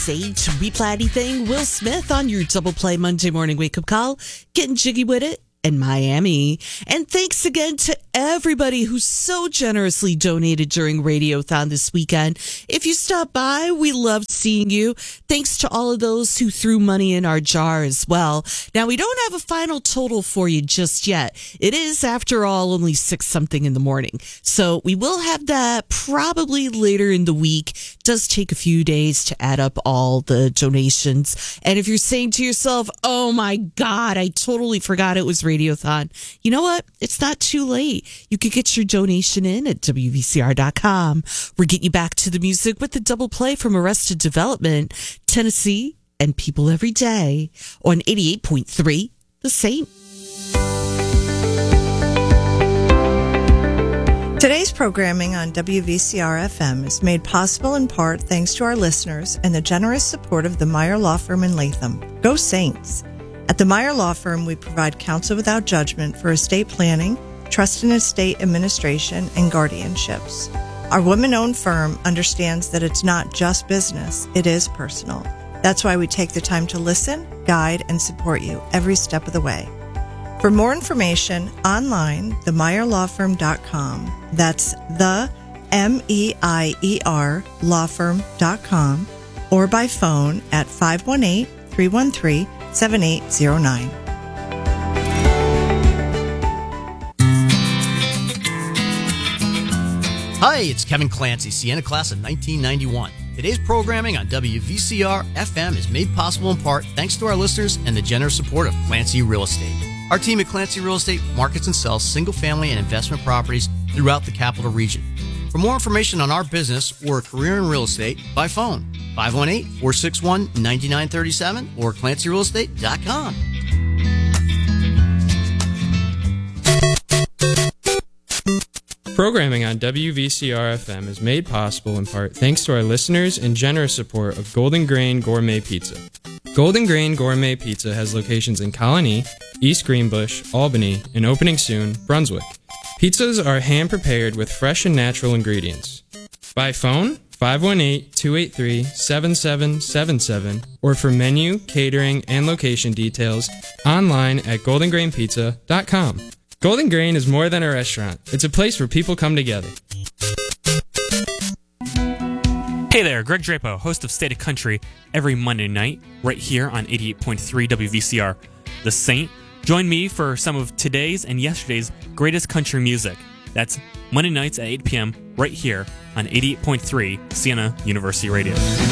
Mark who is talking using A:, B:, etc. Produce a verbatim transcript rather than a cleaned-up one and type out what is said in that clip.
A: Sage, Reply Anything, Will Smith on your Double Play Monday morning wake-up call. Getting jiggy with it in Miami. And thanks again to everybody who so generously donated during Radiothon this weekend. If you stopped by, we loved seeing you. Thanks to all of those who threw money in our jar as well. Now, we don't have a final total for you just yet. It is, after all, only six something in the morning. So we will have that probably later in the week. It does take a few days to add up all the donations. And if you're saying to yourself, oh my God, I totally forgot it was Radiothon. You know what? It's not too late. You could get your donation in at W V C R dot com. We're getting you back to the music with the double play from Arrested Development, Tennessee, and People Every Day on eighty-eight point three, The Saint.
B: Today's programming on W V C R F M is made possible in part thanks to our listeners and the generous support of the Meyer Law Firm in Latham. Go Saints! At the Meyer Law Firm, we provide counsel without judgment for estate planning, trust and estate administration, and guardianships. Our women-owned firm understands that it's not just business, it is personal. That's why we take the time to listen, guide, and support you every step of the way. For more information, online, the meyer law firm dot com. That's the M E I E R law firm dot com, or by phone at five one eight, three one three, seven eight zero nine.
C: Hi, it's Kevin Clancy, Sienna class of nineteen ninety-one. Today's programming on W V C R F M is made possible in part thanks to our listeners and the generous support of Clancy Real Estate. Our team at Clancy Real Estate markets and sells single-family and investment properties throughout the capital region. For more information on our business or a career in real estate, by phone, five one eight, four six one, nine nine three seven or clancy real estate dot com.
D: Programming on W V C R F M is made possible in part thanks to our listeners and generous support of Golden Grain Gourmet Pizza. Golden Grain Gourmet Pizza has locations in Colony, East Greenbush, Albany, and opening soon, Brunswick. Pizzas are hand-prepared with fresh and natural ingredients. By phone, five one eight, two eight three, seven seven seven seven, or for menu, catering, and location details, online at golden grain pizza dot com. Golden Grain is more than a restaurant. It's a place where people come together.
E: Hey there, Greg Drapo, host of State of Country, every Monday night, right here on eighty-eight point three W V C R, The Saint. Join me for some of today's and yesterday's greatest country music. That's Monday nights at eight p.m. right here on eighty-eight point three Siena University Radio.